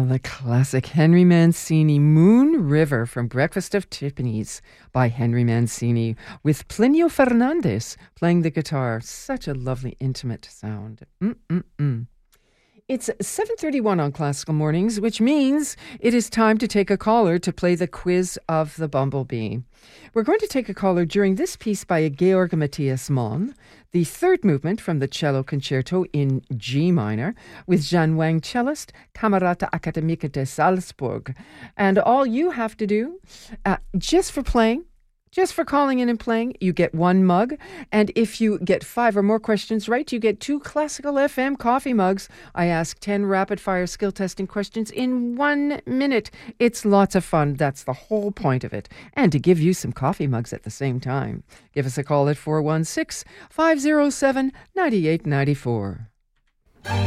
the classic Henry Mancini, Moon River from Breakfast of Tiffany's by Henry Mancini, with Plinio Fernandez playing the guitar. Such a lovely, intimate sound. It's 7:31 on Classical Mornings, which means it is time to take a caller to play the quiz of the Bumblebee. We're going to take a caller during this piece by Georg Matthias Mann, the third movement from the cello concerto in G minor, with Jan Wang cellist, Camerata Akademika de Salzburg. And all you have to do, just for calling in and playing, you get one mug. And if you get 5 or more questions right, you get 2 Classical FM coffee mugs. I ask 10 rapid-fire skill testing questions in 1 minute. It's lots of fun. That's the whole point of it. And to give you some coffee mugs at the same time. Give us a call at 416-507-9894.